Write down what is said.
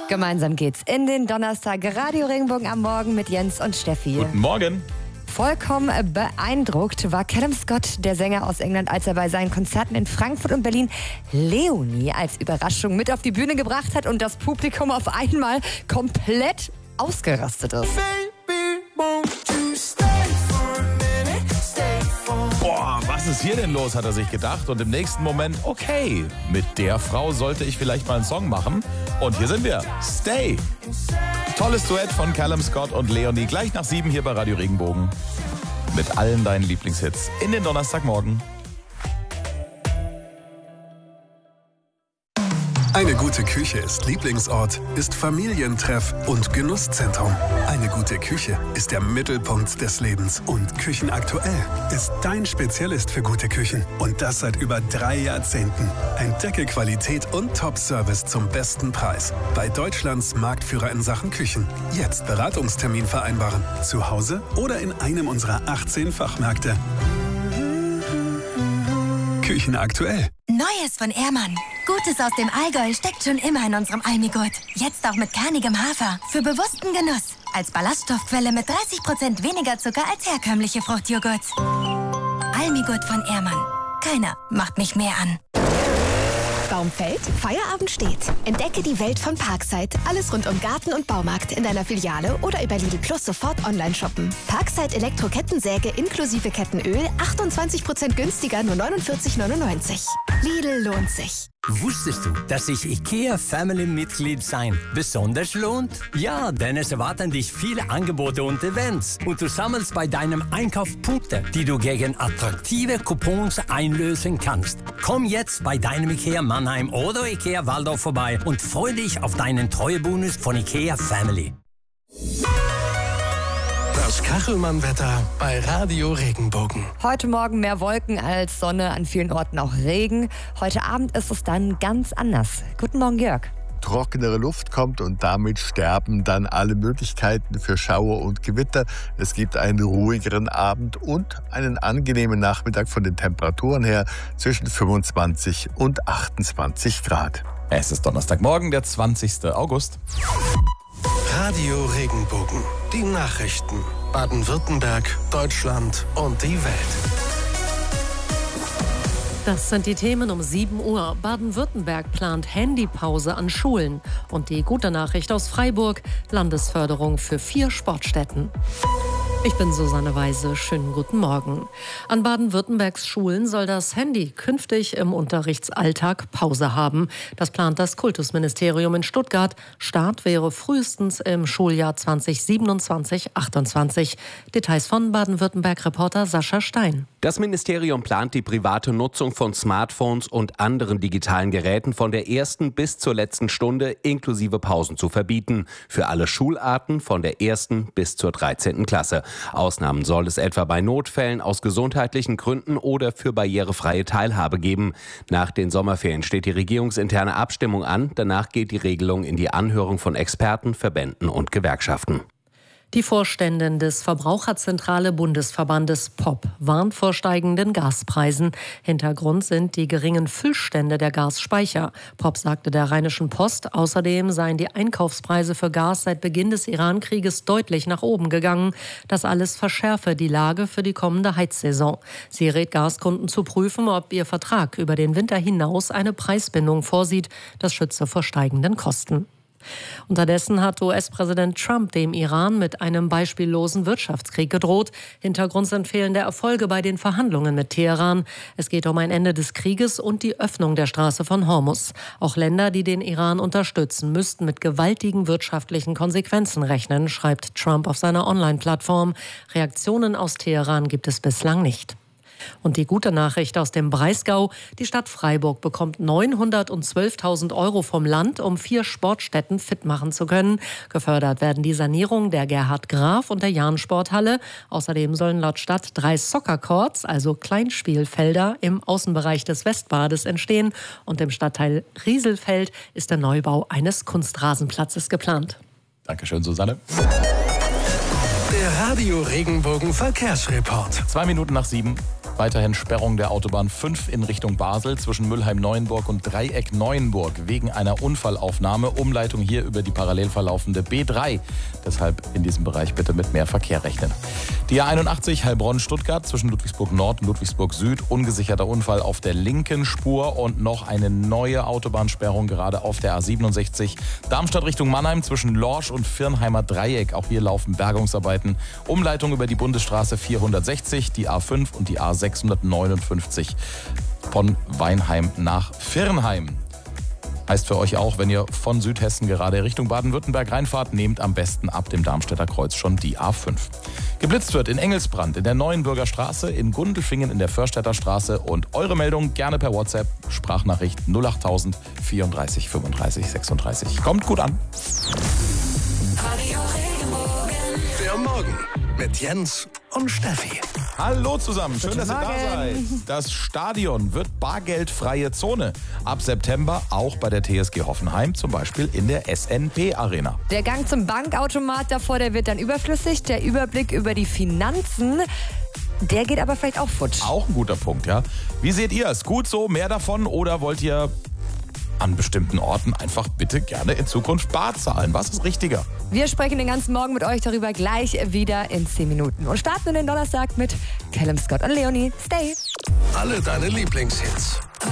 Gemeinsam geht's in den Donnerstag Radio Regenbogen am Morgen mit Jens und Steffi. Guten Morgen. Vollkommen beeindruckt war Callum Scott, der Sänger aus England, als er bei seinen Konzerten in Frankfurt und Berlin Leonie als Überraschung mit auf die Bühne gebracht hat und das Publikum auf einmal komplett ausgerastet ist. Boah, was ist hier denn los, hat er sich gedacht. Und im nächsten Moment, okay, mit der Frau sollte ich vielleicht mal einen Song machen. Und hier sind wir, Stay. Tolles Duett von Callum Scott und Leonie, gleich nach 7 hier bei Radio Regenbogen. Mit allen deinen Lieblingshits in den Donnerstagmorgen. Eine gute Küche ist Lieblingsort, ist Familientreff und Genusszentrum. Eine gute Küche ist der Mittelpunkt des Lebens. Und Küchenaktuell ist dein Spezialist für gute Küchen. Und das seit über 3 Jahrzehnten. Entdecke Qualität und Top-Service zum besten Preis. Bei Deutschlands Marktführer in Sachen Küchen. Jetzt Beratungstermin vereinbaren. Zu Hause oder in einem unserer 18 Fachmärkte. Küchenaktuell. Neues von Ehrmann. Gutes aus dem Allgäu steckt schon immer in unserem Almigurt. Jetzt auch mit kernigem Hafer. Für bewussten Genuss. Als Ballaststoffquelle mit 30% weniger Zucker als herkömmliche Fruchtjoghurts. Almigurt von Ehrmann. Keiner macht mich mehr an. Baum fällt, Feierabend steht. Entdecke die Welt von Parkside. Alles rund um Garten und Baumarkt in deiner Filiale oder über Lidl Plus sofort online shoppen. Parkside Elektro-Kettensäge inklusive Kettenöl 28% günstiger, nur 49,99. Lidl lohnt sich. Wusstest du, dass sich IKEA Family-Mitglied sein besonders lohnt? Ja, denn es erwarten dich viele Angebote und Events. Und du sammelst bei deinem Einkauf Punkte, die du gegen attraktive Coupons einlösen kannst. Komm jetzt bei deinem IKEA Mannheim oder IKEA Waldorf vorbei und freu dich auf deinen Treuebonus von IKEA Family. Das Kachelmann-Wetter bei Radio Regenbogen. Heute Morgen mehr Wolken als Sonne, an vielen Orten auch Regen. Heute Abend ist es dann ganz anders. Guten Morgen, Jörg. Trockenere Luft kommt und damit sterben dann alle Möglichkeiten für Schauer und Gewitter. Es gibt einen ruhigeren Abend und einen angenehmen Nachmittag von den Temperaturen her zwischen 25 und 28 Grad. Es ist Donnerstagmorgen, der 20. August. Radio Regenbogen. Die Nachrichten. Baden-Württemberg, Deutschland und die Welt. Das sind die Themen um 7 Uhr. Baden-Württemberg plant Handypause an Schulen. Und die gute Nachricht aus Freiburg, Landesförderung für 4 Sportstätten. Ich bin Susanne Weise. Schönen guten Morgen. An Baden-Württembergs Schulen soll das Handy künftig im Unterrichtsalltag Pause haben. Das plant das Kultusministerium in Stuttgart. Start wäre frühestens im Schuljahr 2027/28. Details von Baden-Württemberg-Reporter Sascha Stein. Das Ministerium plant die private Nutzung von Smartphones und anderen digitalen Geräten von der ersten bis zur letzten Stunde inklusive Pausen zu verbieten. Für alle Schularten von der 1. bis zur 13. Klasse. Ausnahmen soll es etwa bei Notfällen aus gesundheitlichen Gründen oder für barrierefreie Teilhabe geben. Nach den Sommerferien steht die regierungsinterne Abstimmung an. Danach geht die Regelung in die Anhörung von Experten, Verbänden und Gewerkschaften. Die Vorständin des Verbraucherzentrale Bundesverbandes POP warnt vor steigenden Gaspreisen. Hintergrund sind die geringen Füllstände der Gasspeicher. POP sagte der Rheinischen Post, außerdem seien die Einkaufspreise für Gas seit Beginn des Iran-Krieges deutlich nach oben gegangen. Das alles verschärfe die Lage für die kommende Heizsaison. Sie rät Gaskunden zu prüfen, ob ihr Vertrag über den Winter hinaus eine Preisbindung vorsieht. Das schütze vor steigenden Kosten. Unterdessen hat US-Präsident Trump dem Iran mit einem beispiellosen Wirtschaftskrieg gedroht. Hintergrund sind fehlende Erfolge bei den Verhandlungen mit Teheran. Es geht um ein Ende des Krieges und die Öffnung der Straße von Hormuz. Auch Länder, die den Iran unterstützen, müssten mit gewaltigen wirtschaftlichen Konsequenzen rechnen, schreibt Trump auf seiner Online-Plattform. Reaktionen aus Teheran gibt es bislang nicht. Und die gute Nachricht aus dem Breisgau: Die Stadt Freiburg bekommt 912.000 € vom Land, um 4 Sportstätten fit machen zu können. Gefördert werden die Sanierung der Gerhard Graf und der Jahn-Sporthalle. Außerdem sollen laut Stadt 3 Soccer-Courts, also Kleinspielfelder, im Außenbereich des Westbades entstehen. Und im Stadtteil Rieselfeld ist der Neubau eines Kunstrasenplatzes geplant. Dankeschön, Susanne. Der Radio Regenbogen Verkehrsreport. 2 Minuten nach 7. Weiterhin Sperrung der Autobahn 5 in Richtung Basel zwischen Mülheim-Neuenburg und Dreieck-Neuenburg wegen einer Unfallaufnahme. Umleitung hier über die parallel verlaufende B3. Deshalb in diesem Bereich bitte mit mehr Verkehr rechnen. Die A81 Heilbronn-Stuttgart zwischen Ludwigsburg Nord und Ludwigsburg Süd. Ungesicherter Unfall auf der linken Spur und noch eine neue Autobahnsperrung gerade auf der A67. Darmstadt Richtung Mannheim zwischen Lorsch und Firnheimer Dreieck. Auch hier laufen Bergungsarbeiten. Umleitung über die Bundesstraße 460, die A5 und die A659 von Weinheim nach Firnheim. Heißt für euch auch, wenn ihr von Südhessen gerade Richtung Baden-Württemberg reinfahrt, nehmt am besten ab dem Darmstädter Kreuz schon die A5. Geblitzt wird in Engelsbrand, in der Neuenburger Straße, in Gundelfingen, in der Förstädter Straße. Und eure Meldung gerne per WhatsApp, Sprachnachricht 08000 34 35 36. Kommt gut an. Der Morgen mit Jens und Steffi. Hallo zusammen, schön, dass ihr da seid. Morgen. Das Stadion wird bargeldfreie Zone. Ab September auch bei der TSG Hoffenheim, zum Beispiel in der SNP Arena. Der Gang zum Bankautomat davor, der wird dann überflüssig. Der Überblick über die Finanzen, der geht aber vielleicht auch futsch. Auch ein guter Punkt, ja. Wie seht ihr es? Gut so, mehr davon oder wollt ihr an bestimmten Orten einfach bitte gerne in Zukunft bar zahlen? Was ist richtiger? Wir sprechen den ganzen Morgen mit euch darüber gleich wieder in 10 Minuten. Und starten den Donnerstag mit Callum Scott und Leonie. Stay! Alle deine Lieblingshits.